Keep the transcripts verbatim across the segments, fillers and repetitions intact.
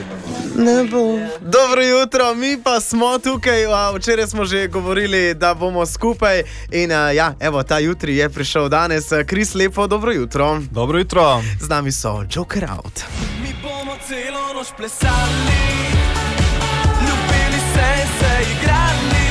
Ne bo. Dobro jutro, mi pa smo tukaj. Včeraj smo že govorili, da bomo skupaj. In ja, evo, ta jutri je prišel danes. Kris, lepo, dobro jutro. Dobro jutro. Z nami so Joker Out. Mi bomo celo noč plesali, ljubili se, se igrali.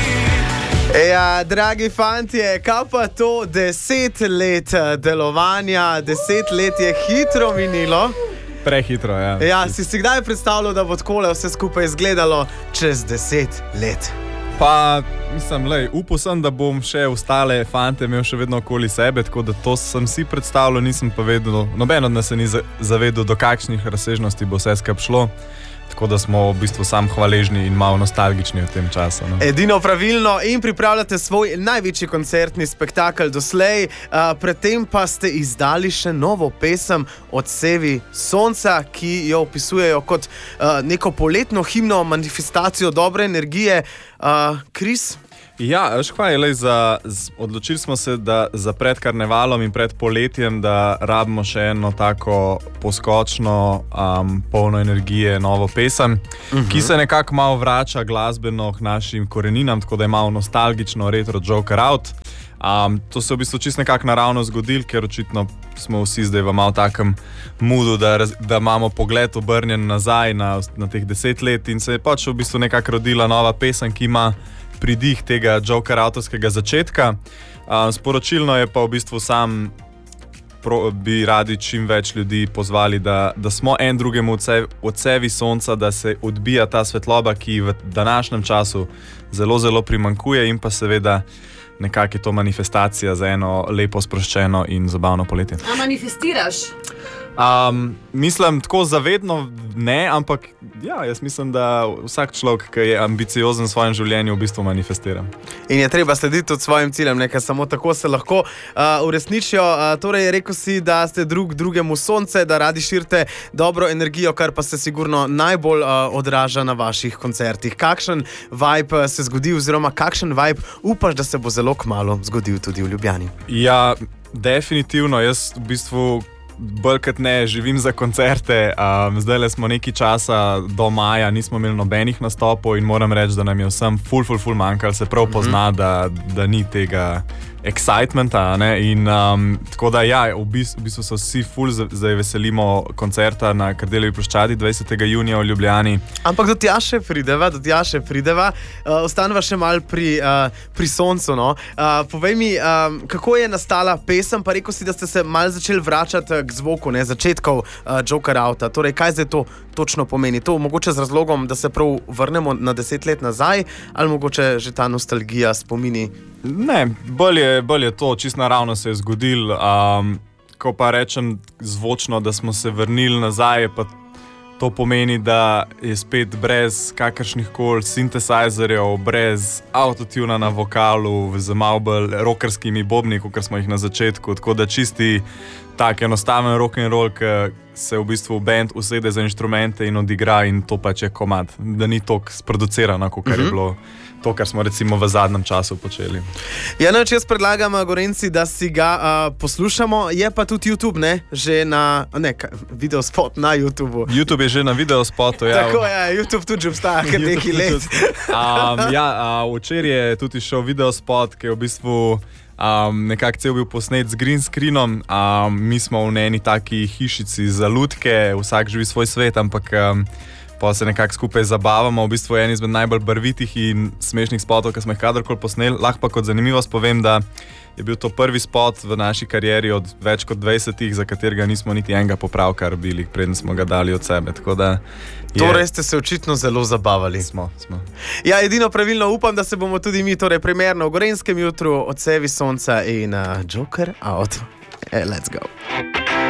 Ja, dragi fantje, kaj pa to deset let delovanja, deset let je hitro minilo. Prehitro, ja. Ja, si si kdaj predstavljal, da bo takole vse skupaj izgledalo čez deset let? Pa, mislim, lej, upal sem, da bom še ostale fante imel še vedno okoli sebe, tako da to sem si predstavljal, nisem pa vedel, noben od nas se ni zavedel, do kakšnih razsežnosti bo vse skupaj šlo. Tako da smo v bistvu sam hvaležni in malo nostalgični v tem času. No? Edino pravilno in pripravljate svoj največji koncertni spektakel doslej. Uh, predtem pa ste izdali še novo pesem Odsevi sonca, ki jo opisujejo kot uh, neko poletno himno, manifestacijo dobre energije. Uh, Kris? Ja, veš kaj, lej, za, z, odločili smo se, da za pred karnevalom in pred poletjem, da rabimo še eno tako poskočno, um, polno energije, novo pesem, uh-huh. ki se nekako malo vrača glasbeno k našim koreninam, tako da je malo nostalgično, retro Joker Out. Um, to se v bistvu čisto nekako naravno zgodilo, ker očitno smo vsi zdaj v malo takem moodu, da, da imamo pogled obrnjen nazaj na, na teh deset let in se je pač v bistvu nekako rodila nova pesem, ki ima pridih tega Joker Outovskega začetka. Um, sporočilno je pa v bistvu sam pro, bi radi čim več ljudi pozvali, da, da smo en drugemu odsevi sonca, da se odbija ta svetloba, ki v današnjem času zelo, zelo primankuje in pa seveda nekako je to manifestacija za eno lepo, sproščeno in zabavno poletje. A manifestiraš? Um, mislim, tako zavedno ne, ampak ja, jaz mislim, da vsak človek, ki je ambiciozen v svojem življenju, v bistvu manifestira. In je treba slediti tudi svojim ciljem, nekaj samo tako se lahko uh, uresničijo. Uh, torej, rekel si, da ste drug drugemu sonce, da radi širite dobro energijo, kar pa se sigurno najbolj uh, odraža na vaših koncertih. Kakšen vibe se zgodi oziroma kakšen vibe upaš, da se bo zelo kmalu zgodil tudi v Ljubljani? Ja, definitivno. Jaz v bistvu bolj kot ne živim za koncerte. Um, zdaj smo nekaj časa do maja, nismo imeli nobenih nastopov in moram reči, da nam je vsem ful, ful, ful manjkalo. Se prav pozna, da, da ni tega excitementa. Ne? In um, tako da ja, v bistvu, v bistvu so vsi ful zdaj veselimo koncerta na Kardeljevi ploščadi dvajsetega junija v Ljubljani. Ampak do tja še prideva, do tja še prideva. Uh, ostaneva še malo pri, uh, pri soncu. No? Uh, povej mi, um, kako je nastala pesem, pa rekel si, da ste se malo začeli vračati k zvoku, ne, začetkov uh, Joker Outa. Torej, kaj zdaj to točno pomeni? To mogoče z razlogom, da se prav vrnemo na deset let nazaj, ali mogoče že ta nostalgija spomini? Ne, bolje, bolje to, čisto naravno se je zgodil. Um, ko pa rečem zvočno, da smo se vrnili nazaj, pa to pomeni, da je spet brez kakršnih koli sintesajzerjev, brez autotuna na vokalu, z malo bolj rockerskimi bobni, kot smo jih na začetku. Tako da čisti tak enostaven rock'n'roll, ki se v bistvu band usede za inštrumente in odigra in to pač je komad. Da ni toliko sproducirano, kot kar je bilo to, kar smo recimo v zadnjem času počeli. Ja, noč jaz predlagam Gorenci, da si ga uh, poslušamo. Je pa tudi YouTube, ne? Že na, ne, videospot na YouTubeu. YouTube je že na videospotu, ja. Tako je, YouTube tudi obstaja kar nekaj let. um, ja, uh, včeraj je tudi šel videospot, ki je v bistvu Um, nekako cel bil posnet z green screenom. Um, mi smo v eni taki hišici za lutke, vsak živi svoj svet, ampak um, pa se nekako skupaj zabavamo. V bistvu je en izmed najbolj barvitih in smešnih spotov, ki smo jih kadarkoli posneli. Lahko pa kot zanimivost povem, da je bil to prvi spot v naši karieri od več kot dvajsetih, za katerega nismo niti enega popravka robili, preden smo ga dali od sebe. Tako da je... Torej ste se očitno zelo zabavali. Smo, smo. Ja, edino pravilno upam, da se bomo tudi mi torej primerno v Gorenjskem jutru Odsevi sonca in uh, Joker Out. Hey, let's go.